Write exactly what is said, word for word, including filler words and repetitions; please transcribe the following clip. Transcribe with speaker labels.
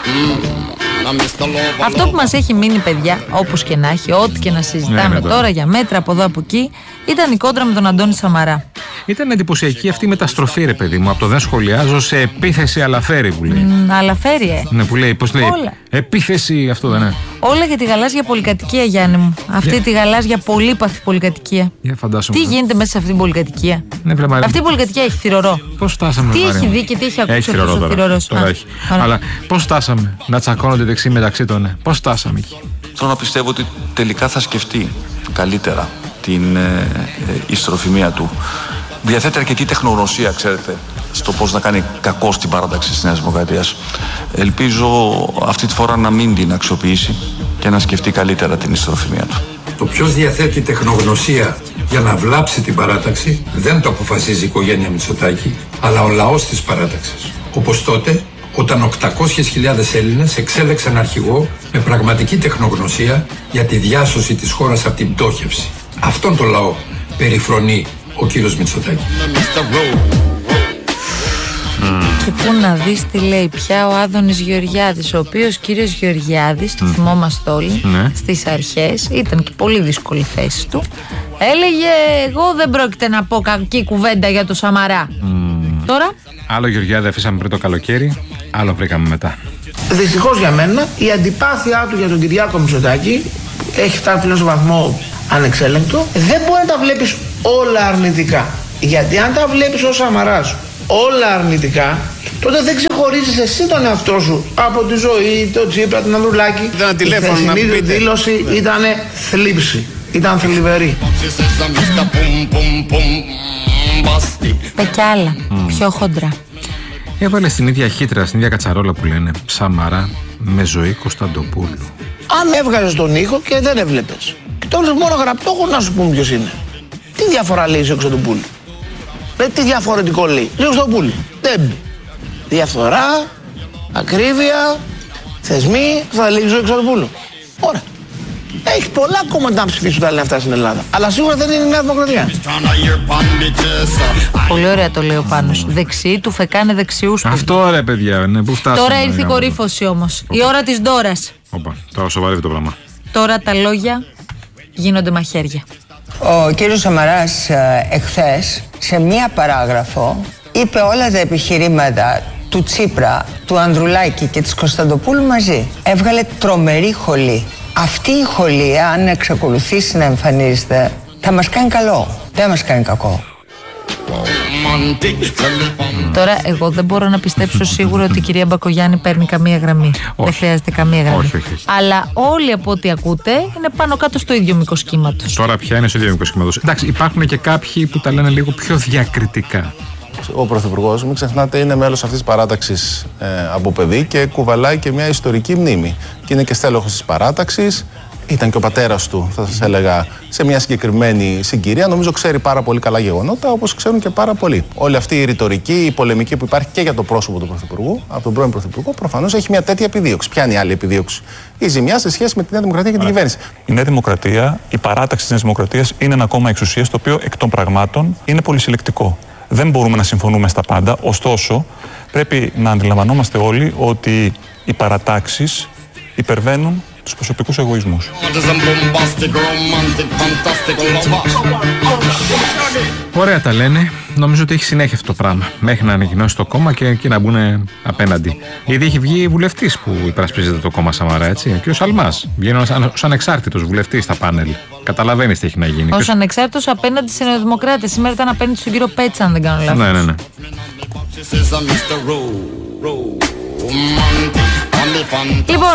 Speaker 1: Αυτό που μας έχει μείνει, παιδιά, όπως και να έχει, ό,τι και να συζητάμε ναι, ναι, τώρα για μέτρα από εδώ από εκεί, ήταν η κόντρα με τον Αντώνη Σαμαρά.
Speaker 2: Ήταν εντυπωσιακή αυτή η μεταστροφή, ρε παιδί μου, από το δεν σχολιάζω σε επίθεση αλαφέρει που λέει.
Speaker 1: Mm, αλαφέρει, ε.
Speaker 2: Ναι, που λέει, πώς λέει. Όλα. Επίθεση, αυτό δεν είναι.
Speaker 1: Όλα για τη γαλάζια πολυκατοικία, Γιάννη μου. Αυτή yeah. τη γαλάζια πολύπαθη πολυκατοικία.
Speaker 2: Για φαντάσου.
Speaker 1: Τι γίνεται μέσα σε αυτή την πολυκατοικία.
Speaker 2: Ναι, βλέμα,
Speaker 1: αυτή η πολυκατοικία έχει θηρορό.
Speaker 2: Πώς φτάσαμε,
Speaker 1: τι έχει δει και τι έχει ακούσει αυτό ο θηρορός.
Speaker 2: Τώρα έχει. Αλλά πώς φτάσαμε να τσακώνονται δεξί μεταξύ των. Ναι. Πώς φτάσαμε εκεί.
Speaker 3: Θέλω να πιστεύω ότι τελικά θα σκεφτεί καλύτερα την ε, ε, ιστροφημία του. Διαθέτει αρκετή τεχνογνωσία, ξέρετε, στο πώς να κάνει κακό στην παράταξη της Νέας Δημοκρατίας. Ελπίζω αυτή τη φορά να μην την αξιοποιήσει και να σκεφτεί καλύτερα την ιστροφημία του.
Speaker 4: Το ποιος διαθέτει τεχνογνωσία για να βλάψει την παράταξη δεν το αποφασίζει η οικογένεια Μητσοτάκη, αλλά ο λαός της παράταξης. Όπως τότε, όταν οκτακόσιες χιλιάδες Έλληνες εξέλεξαν αρχηγό με πραγματική τεχνογνωσία για τη διάσωση της χώρας από την πτώχευση. Αυτόν τον λαό περιφρονεί ο κύριος Μητσοτάκη.
Speaker 1: Mm. Και πού να δεις τι λέει πια ο Άδωνης Γεωργιάδης, ο οποίος κύριος Γεωργιάδης, το mm. θυμόμαστε όλοι, mm. στις αρχές, ήταν και πολύ δύσκολη θέση του, έλεγε εγώ δεν πρόκειται να πω κακή κουβέντα για το Σαμαρά. Mm. Τώρα
Speaker 2: άλλο Γεωργιάδη αφήσαμε πριν το καλοκαίρι, άλλο βρήκαμε μετά.
Speaker 5: Δυστυχώς για μένα η αντιπάθειά του για τον Κυριάκο Μητσοτάκη έχει φτάσει σε βαθμό ανεξέλεγκτο. Δεν μπορεί να τα βλέπεις όλα αρνητικά, γιατί αν τα βλέπεις ως Σαμαράς όλα αρνητικά, τότε δεν ξεχωρίζεις εσύ τον εαυτό σου από τη ζωή, το Τσίπρα, τον Ανδρουλάκη.
Speaker 6: Ήταν τηλέφωνο
Speaker 5: να πείτε. Η δήλωση ήταν θλίψη, ήταν θλιβερή.
Speaker 1: Πε κι άλλα, mm. πιο χοντρά.
Speaker 2: Έβαλε στην ίδια χύτρα, στην ίδια κατσαρόλα που λένε Σαμαρά με Ζωή Κωνσταντοπούλου.
Speaker 5: Αν έβγαζες τον ήχο και δεν έβλεπες και το έβλεπες μόνο γραπτό, έχω να σου πούμε ποιος είναι. Τι διαφορά λέει ο Κωνσταντοπούλου? Με τι διαφορετικό λέει? Λέει ο Κωνσταντοπούλου. Δεν. Διαφθορά, ακρίβεια, θεσμοί, θα λέει ο Κωνσταντοπούλου. Ωραία. Έχει πολλά κόμματα να ψηφίσουν τα λένε αυτά στην Ελλάδα. Αλλά σίγουρα δεν είναι η Νέα Δημοκρατία.
Speaker 1: Πολύ ωραία το λέει ο Πάνος. Δεξιοί του φεκάνε δεξιούς.
Speaker 2: Αυτό ρε παιδιά, ναι, πού φτάσαμε.
Speaker 1: Τώρα ήρθε η κορύφωση όμως. Η ώρα της Ντόρας.
Speaker 2: Όπα, τώρα σοβαρεύει το πράγμα.
Speaker 1: Τώρα τα λόγια γίνονται μαχαίρια.
Speaker 7: Ο κύριος Σαμαράς εχθές σε μία παράγραφο είπε όλα τα επιχειρήματα του Τσίπρα, του Ανδρουλάκη και της Κωνσταντοπούλου μαζί. Έβγαλε τρομερή χολή. Αυτή η χολή, αν εξακολουθήσει να εμφανίζεται, θα μας κάνει καλό, δεν μας κάνει κακό.
Speaker 1: Τώρα εγώ δεν μπορώ να πιστέψω σίγουρα ότι η κυρία Μπακογιάννη παίρνει καμία γραμμή. Όχι. Δεν χρειάζεται καμία γραμμή.
Speaker 2: Όχι, όχι, όχι.
Speaker 1: Αλλά όλοι από ό,τι ακούτε είναι πάνω κάτω στο ίδιο μήκος κύματος.
Speaker 2: Τώρα πια είναι στο ίδιο μήκος κύματος. Εντάξει, υπάρχουν και κάποιοι που τα λένε λίγο πιο διακριτικά.
Speaker 6: Ο Πρωθυπουργός, μην ξεχνάτε, είναι μέλος αυτής της παράταξης ε, από παιδί και κουβαλάει και μια ιστορική μνήμη. Και είναι και στέλεχος της παράταξης. Ήταν και ο πατέρας του, θα σας έλεγα, σε μια συγκεκριμένη συγκυρία. Νομίζω ξέρει πάρα πολύ καλά γεγονότα, όπως ξέρουν και πάρα πολλοί. Όλη αυτή η ρητορική, η πολεμική που υπάρχει και για το πρόσωπο του Πρωθυπουργού, από τον πρώην Πρωθυπουργό, προφανώς έχει μια τέτοια επιδίωξη. Ποια είναι η άλλη επιδίωξη? Η ζημιά σε σχέση με τη Νέα Δημοκρατία και την κυβέρνηση.
Speaker 8: Η Νέα Δημοκρατία, η παράταξη της Νέας Δημοκρατίας είναι ένα κόμμα εξουσίας το οποίο εκ των πραγμάτων είναι πολυσυλλεκτικό. Δεν μπορούμε να συμφωνούμε στα πάντα, ωστόσο πρέπει να αντιλαμβανόμαστε όλοι ότι οι παρατάξεις υπερβαίνουν τους προσωπικούς εγωισμούς.
Speaker 2: Ωραία τα λένε. Νομίζω ότι έχει συνέχεια αυτό το πράγμα. Μέχρι να ανακοινώσει το κόμμα και, και να μπουν απέναντι. Ήδη έχει βγει βουλευτής που υπερασπίζεται το κόμμα Σαμαρά, έτσι. Ο κ. Σαλμάς. Βγαίνει ως ανεξάρτητος βουλευτής στα πάνελ. Καταλαβαίνεις τι έχει να γίνει.
Speaker 1: Ως ανεξάρτητος απέναντι στις Νεοδημοκράτες. Σήμερα ήταν απέναντι στον κύριο Πέτσα, αν δεν κάνω λάθος.
Speaker 2: Ναι, ναι, ναι.
Speaker 1: Λοιπόν.